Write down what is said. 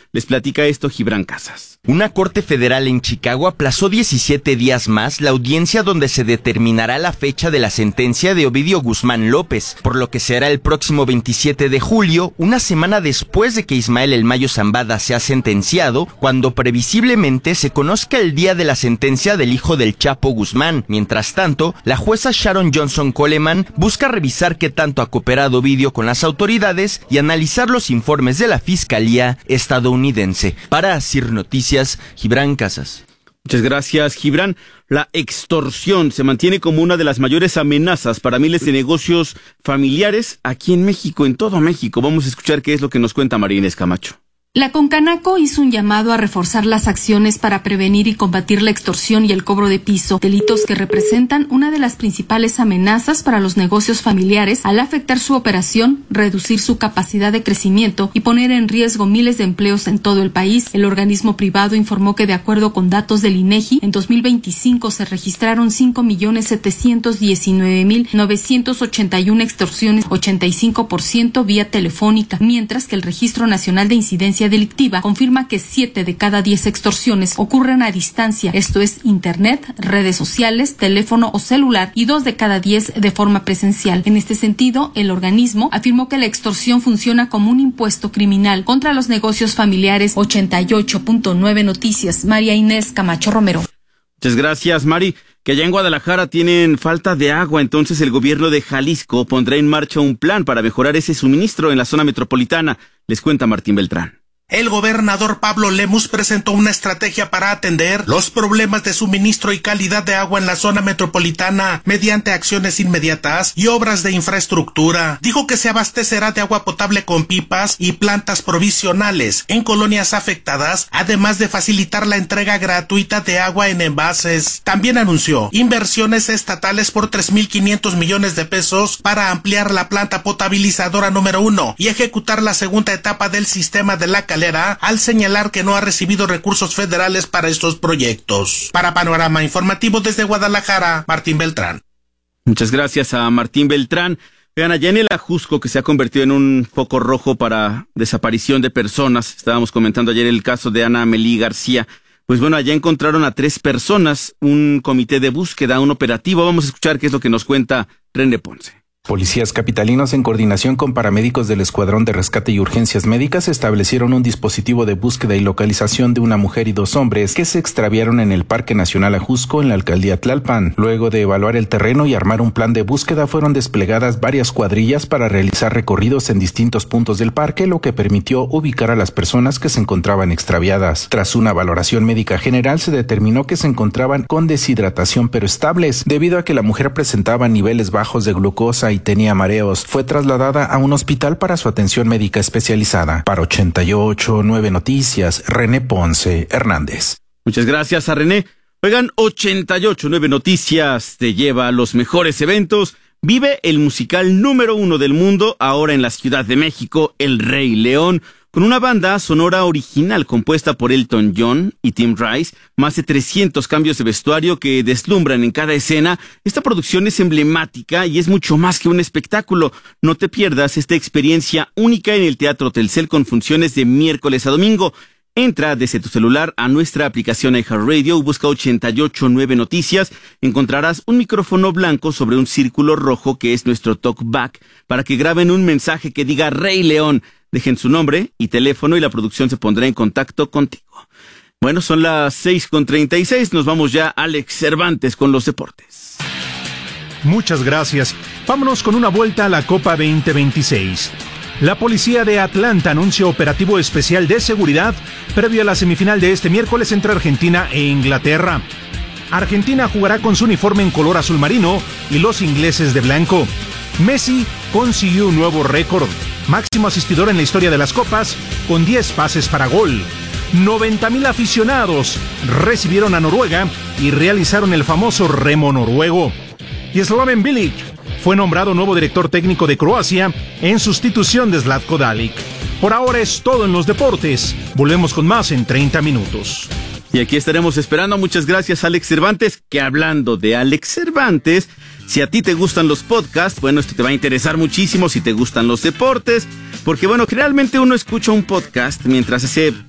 Les platica esto Gibran Casas. Una corte federal en Chicago aplazó 17 días más la audiencia donde se determinará la fecha de la sentencia de Ovidio Guzmán López, por lo que será el próximo 27 de julio, una semana después de que Ismael El Mayo Zambada sea sentenciado, cuando previsiblemente se conozca el día de la sentencia del hijo del Chapo Guzmán. Mientras tanto, la jueza Sharon Johnson Coleman busca revisar qué tanto ha cooperado Ovidio con las autoridades y analizar los informes de la Fiscalía estadounidense. Para Asir Noticias, Gibran Casas. Muchas gracias, Gibran. La extorsión se mantiene como una de las mayores amenazas para miles de negocios familiares aquí en México, en todo México. Vamos a escuchar qué es lo que nos cuenta María Inés Camacho. La Concanaco hizo un llamado a reforzar las acciones para prevenir y combatir la extorsión y el cobro de piso, delitos que representan una de las principales amenazas para los negocios familiares al afectar su operación, reducir su capacidad de crecimiento y poner en riesgo miles de empleos en todo el país. El organismo privado informó que de acuerdo con datos del INEGI, en 2025 se registraron 5.719.981 extorsiones, 85% vía telefónica, mientras que el Registro Nacional de Incidencia Delictiva confirma que 7 de cada 10 extorsiones ocurren a distancia, esto es internet, redes sociales, teléfono o celular, y 2 de cada 10 de forma presencial. En este sentido, el organismo afirmó que la extorsión funciona como un impuesto criminal contra los negocios familiares. 88.9 Noticias, María Inés Camacho Romero. Muchas gracias, Mari. Que allá en Guadalajara tienen falta de agua, entonces el gobierno de Jalisco pondrá en marcha un plan para mejorar ese suministro en la zona metropolitana. Les cuenta Martín Beltrán. El gobernador Pablo Lemus presentó una estrategia para atender los problemas de suministro y calidad de agua en la zona metropolitana mediante acciones inmediatas y obras de infraestructura. Dijo que se abastecerá de agua potable con pipas y plantas provisionales en colonias afectadas, además de facilitar la entrega gratuita de agua en envases. También anunció inversiones estatales por 3.500 millones de pesos para ampliar la planta potabilizadora número 1 y ejecutar la segunda etapa del sistema de la calidad, al señalar que no ha recibido recursos federales para estos proyectos. Para Panorama Informativo desde Guadalajara, Martín Beltrán. Muchas gracias a Martín Beltrán. Vean, allá en el Ajusco, que se ha convertido en un foco rojo para desaparición de personas. Estábamos comentando ayer el caso de Ana Amelí García. Pues bueno, allá encontraron a 3 personas, un comité de búsqueda, un operativo. Vamos a escuchar qué es lo que nos cuenta René Ponce. Policías capitalinos, en coordinación con paramédicos del Escuadrón de Rescate y Urgencias Médicas, establecieron un dispositivo de búsqueda y localización de una mujer y 2 hombres que se extraviaron en el Parque Nacional Ajusco, en la alcaldía Tlalpan. Luego de evaluar el terreno y armar un plan de búsqueda, fueron desplegadas varias cuadrillas para realizar recorridos en distintos puntos del parque, lo que permitió ubicar a las personas que se encontraban extraviadas. Tras una valoración médica general, se determinó que se encontraban con deshidratación pero estables, debido a que la mujer presentaba niveles bajos de glucosa y tenía mareos. Fue trasladada a un hospital para su atención médica especializada. Para 88.9 Noticias, René Ponce Hernández. Muchas gracias a René. Oigan, 88.9 Noticias te lleva a los mejores eventos. Vive el musical número 1 del mundo, ahora en la Ciudad de México, El Rey León, con una banda sonora original compuesta por Elton John y Tim Rice, más de 300 cambios de vestuario que deslumbran en cada escena. Esta producción es emblemática y es mucho más que un espectáculo. No te pierdas esta experiencia única en el Teatro Telcel con funciones de miércoles a domingo. Entra desde tu celular a nuestra aplicación iHeartRadio y busca 88.9 Noticias. Encontrarás un micrófono blanco sobre un círculo rojo que es nuestro talkback para que graben un mensaje que diga Rey León. Dejen su nombre y teléfono y la producción se pondrá en contacto contigo. Bueno, son las 6:36. Nos vamos ya, Alex Cervantes, con los deportes. Muchas gracias. Vámonos con una vuelta a la Copa 2026. La policía de Atlanta anunció operativo especial de seguridad previo a la semifinal de este miércoles entre Argentina e Inglaterra. Argentina jugará con su uniforme en color azul marino y los ingleses de blanco. Messi consiguió un nuevo récord, máximo asistidor en la historia de las copas, con 10 pases para gol. 90,000 aficionados recibieron a Noruega y realizaron el famoso remo noruego. Y Slaven Bilic fue nombrado nuevo director técnico de Croacia en sustitución de Zlatko Dalic. Por ahora es todo en los deportes. Volvemos con más en 30 minutos. Y aquí estaremos esperando. Muchas gracias, Alex Cervantes. Que hablando de Alex Cervantes, si a ti te gustan los podcasts, bueno, esto te va a interesar muchísimo si te gustan los deportes, porque bueno, generalmente uno escucha un podcast mientras hace